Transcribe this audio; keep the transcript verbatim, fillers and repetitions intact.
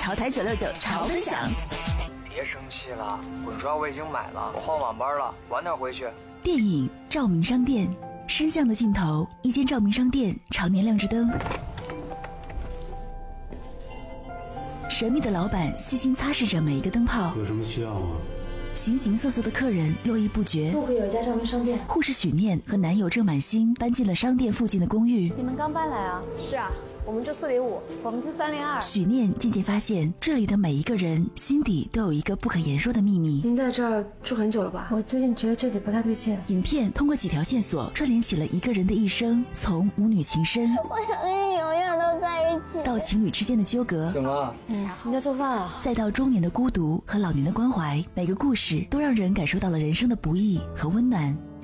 潮台九六九潮分享。 别生气了，滚刷我已经买了，我换晚班了，晚点回去。 电影照明商店，深巷的尽头，一间照明商店常年亮着灯。神秘的老板细心擦拭着每一个灯泡。 有什么需要吗？ 形形色色的客人络绎不绝。 路口有一家照明商店。 护士许念和男友郑满星搬进了商店附近的公寓。 你们刚搬来啊？ 是啊，我们住四零五，我们住三零二。 许念渐渐发现，这里的每一个人心底都有一个不可言说的秘密。 您在这儿住很久了吧？我最近觉得这里不太对劲。 影片通过几条线索串联起了一个人的一生，从母女情深， 我想跟你永远都在一起， 到情侣之间的纠葛， 怎么了？ 嗯，你在做饭啊？ 再到中年的孤独和老年的关怀，每个故事都让人感受到了人生的不易和温暖。